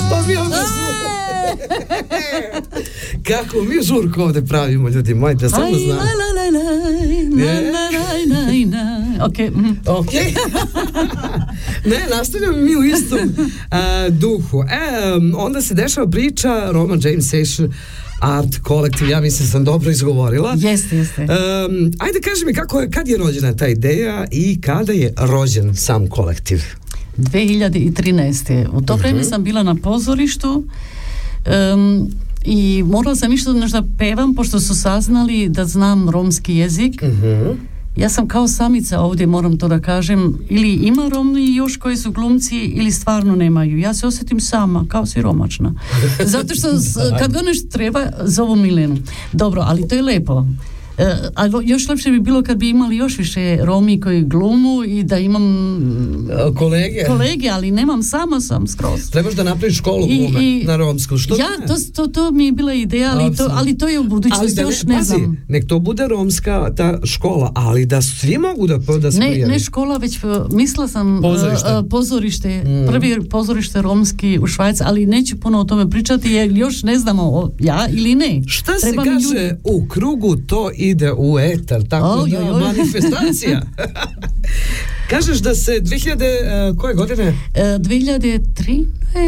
Kako mi žurku ovde pravimo, ljudi moji, da samo znam. Ok. Ne, nastavljamo mi u istom duhu. Onda se dešava priča Roma James Ash Art Collective, ja mislim sam dobro izgovorila. Jeste. Ajde kaži mi kad je rođena ta ideja i kada je rođen sam kolektiv? 2013. U to vreme sam bila na pozorištu i morala sam nešto pevam, pošto su saznali da znam romski jezik. Ja sam kao samica ovdje, moram to da kažem, ili ima Romi još koji su glumci ili stvarno nemaju. Ja se osjetim sama, kao siromašna. Zato što kad god nešto treba, zovu Milenu. Dobro, ali to je lepo. Ali još lepše bi bilo kad bi imali još više Romi koji glumu i da imam kolege, ali nemam, sama sam skroz. Trebaš da napraviš školu glume na romsku, što ja, to mi je bila ideja, ali to je u budućnosti, još ne znam. Nek to bude romska ta škola, ali da svi mogu da ne škola, već mislila sam pozorište, prvi pozorište romski u Švajci, ali neću puno o tome pričati jer još ne znamo ja ili ne. Šta se kaže u krugu, to ide u etar, tako manifestacija. Kažeš da se 2000, koje godine? 2013.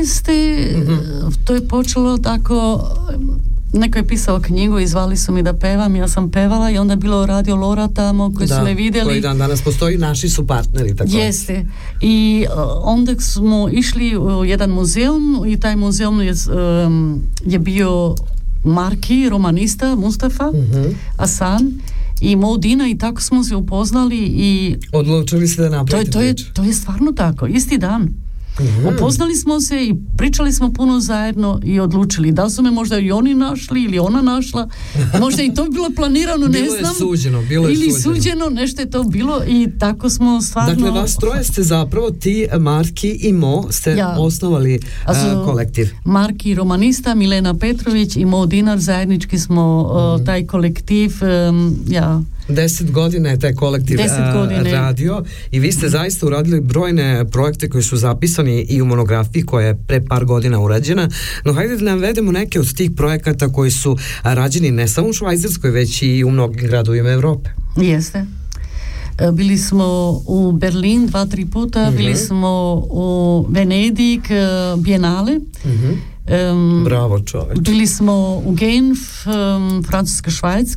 To je počelo tako, neko je pisao knjigu i zvali su mi da pevam, ja sam pevala i onda je bilo Radio Lora tamo koji su me vidjeli. Koji dan danas postoji, naši su partneri. Tako. Jeste. I onda smo išli u jedan muzeum i taj muzeum je bio Marki, romanista, Mustafa, Asan i Modina i tako smo se upoznali i odlučili se da napravite to je stvarno tako, isti dan. Upoznali smo se i pričali smo puno zajedno i odlučili da su me možda i oni našli ili ona našla, možda i to bilo planirano, ne znam, bilo je suđeno, nešto je to bilo i tako smo stvarno. Dakle, vas troje ste zapravo, ti, Marki i Mo, ste osnovali kolektiv. Marki romanista, Milena Petrović i Mo Dinar, zajednički smo taj kolektiv, 10 godina je taj kolektiv radio i vi ste zaista uradili brojne projekte koji su zapisani i u monografiji koja je pre par godina urađena, no hajde da navedemo neke od tih projekata koji su rađeni ne samo u Švajcarskoj, već i u mnogim gradovima Evrope. Jeste. Bili smo u Berlin 2-3 puta, bili smo u Venedik, Bienale. Bravo čoveč. Bili smo u Genf, Francuska, Švajc,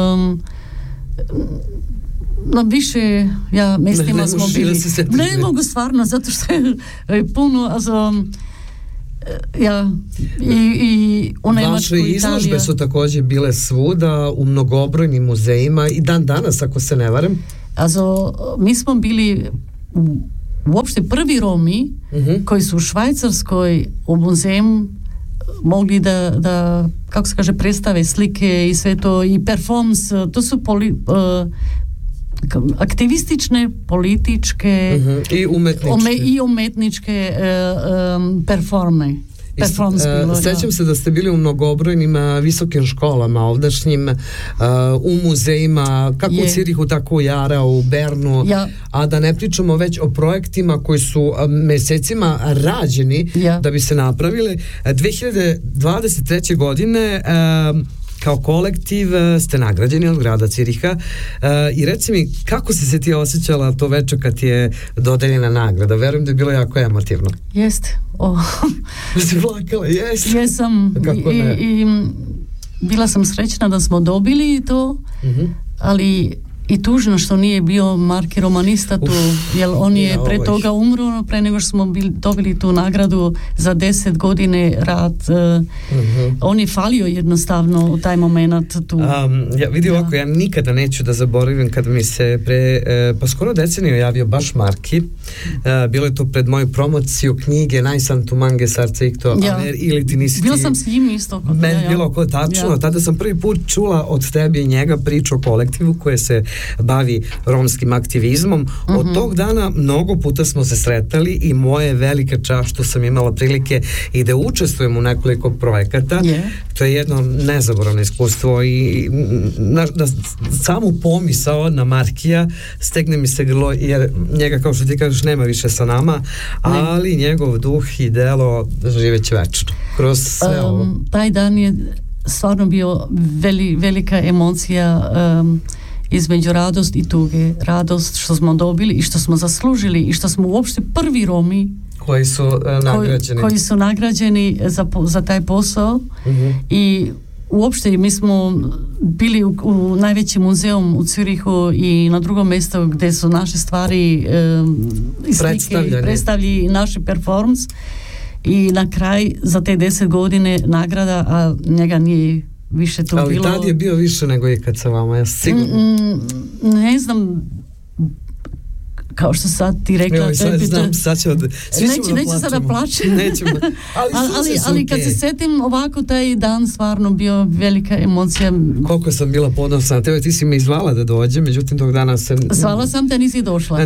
na više mestima smo bili. Ne mogu stvarno, zato što je puno, i u Nemačku, Italija. Vaše izložbe su također bile svuda, u mnogobrojnim muzejima i dan danas, ako se ne varam. Mi smo bili uopšte prvi Romi koji su u Švajcarskoj u muzeju mogli da kako se kaže, predstave slike i sve to i performance, to su aktivistične, političke i umetničke performe. Sećam se da ste bili u mnogobrojnim visokim školama ovdašnjim, u muzejima, kako u Cirihu, tako u Jara, u Bernu, a da ne pričamo već o projektima koji su mesecima rađeni da bi se napravili. 2023. godine kao kolektiv ste nagrađeni od grada Ciriha i reci mi, kako si se ti osjećala to večer kad ti je dodeljena nagrada? Verujem da je bilo jako emotivno. Jeste. Si plakala? Jeste. Jesam. I bila sam srećna da smo dobili to, ali i tužno što nije bio Marki romanista tu, jer on je pre toga umro, pre nego što smo dobili tu nagradu za 10 godine rad. On je falio jednostavno u taj moment tu. Vidi ovako, ja nikada neću da zaboravim kad mi se pa skoro deceniju javio baš Marki. Bilo je to pred moju promociju knjige Najsan tu mange sarce i to, ili ti nisi ti... Bila sam s njim isto. Meni bilo tačno. Tada sam prvi put čula od tebe i njega priču o kolektivu koje se bavi romskim aktivizmom. Od tog dana mnogo puta smo se sretali i moje velika čast što sam imala prilike i da učestvujem u nekoliko projekata. To je jedno nezaboravno iskustvo i na samu pomisao na Markija stegne mi se grlo, jer njega, kao što ti kažeš, nema više sa nama, ali njegov duh i delo živeće večno kroz sve ovo. Taj dan je stvarno bio velika emocija, između radost i tuge. Radost što smo dobili i što smo zaslužili i što smo uopšte prvi Romi koji su nagrađeni za taj posao. I uopšte mi smo bili u najvećem muzeum u Zürichu i na drugom mjestu gdje su naše stvari i slike predstavljali naše performance i na kraj za te 10 godine nagrada, a njega nije više to ali bilo. Ali tad je bio više nego ikad sa vama, ja sigurno. Ne znam, kao što sad ti rekla, neću sada plaćati. Nećemo. Ali kad se setim ovako, taj dan stvarno bio velika emocija. Koliko sam bila ponosna na tebe, ti si me izvala da dođem, međutim tog dana zvala sam te, nisi došla.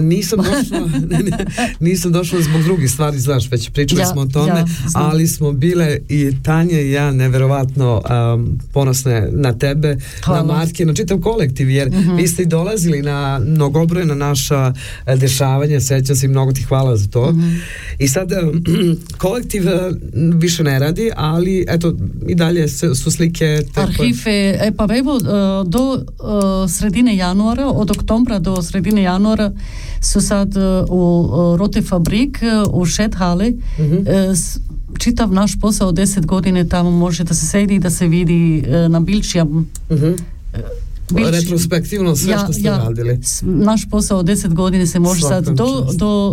Nisam došla zbog drugih stvari, znaš, već pričali smo o tome, ali smo bile i Tanja i ja neverovatno ponosne na tebe, na Marke, na čitav kolektiv, jer vi ste i dolazili na mnogobrojna naša dešavanja, sećam se i mnogo ti hvala za to. I sad kolektiv više ne radi, ali eto i dalje su slike arhive, pa evo do sredine januara, od oktobra do sredine januara su sad u Rote Fabrik u Šethale čitav naš posao 10 godine tamo može da se sedi i da se vidi na Bilčijam. Retrospektivno sve što ste radili. Naš posao 10 godina se može sad do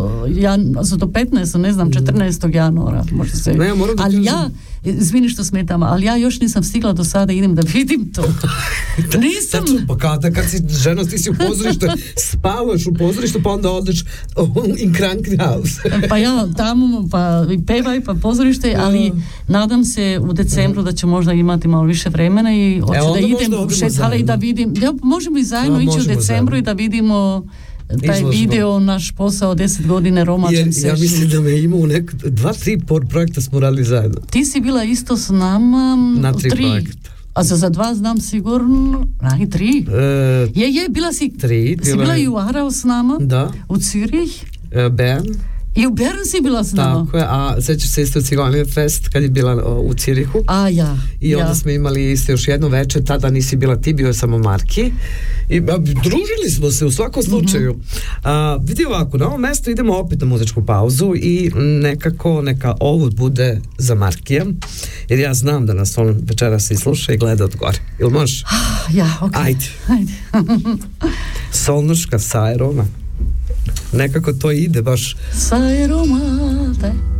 15, ne znam, 14. januara može se. Ali ja, izvini što smetam, ali ja još nisam stigla do sada, idem da vidim to. Nisam. Pa kad si žena, ti si u pozorištu, spavaš u pozorištu, pa onda odeš in Krankenhaus. Pa ja tamo, pa pevaj, pa pozorište, ali nadam se u decembru da će možda imati malo više vremena i hoću da idem u Šethale i da vidim. Ja, možemo i zajedno ići u decembru i da vidimo taj video, naš posao 10 godine Romačan Session. Ja mislim da me ima u 2-3 projekta smo radili zajedno. Ti si bila isto s nama na 3 projekta. A za 2 znam sigurno, i 3. Je, bila si 3. Si bila i u Aarau s nama? Da. U Zürich? Bern. I u Bern si bila s nama? Tako je, a sećaš se isto Ciganija Fest kad je bila u Zürichu. I onda smo imali isto još jedno večer, tada nisi bila ti, bio je samo Marki. I družili smo se u svakom slučaju. Vidi ovako, na ovom mjestu idemo opet na muzičku pauzu i neka ovo bude za Markija, jer ja znam da nas on večeras i sluša i gleda od gore. Ili možeš? Ajde. Solnoška sa Roma. Nekako to ide baš. Sa Roma,